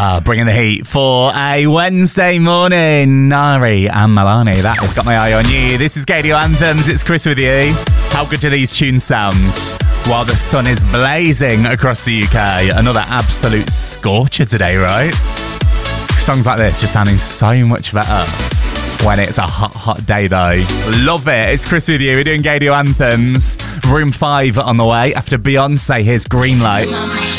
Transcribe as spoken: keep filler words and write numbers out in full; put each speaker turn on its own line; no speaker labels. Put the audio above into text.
Ah, bringing the heat for a Wednesday morning. Nari and Milani, that has got my eye on you. This is Gaydio Anthems. It's Chris with you. How good do these tunes sound while the sun is blazing across the U K? Another absolute scorcher today, right? Songs like this just sounding so much better when it's a hot, hot day, though. Love it. It's Chris with you. We're doing Gaydio Anthems. Room five on the way after Beyonce. Here's Green Light.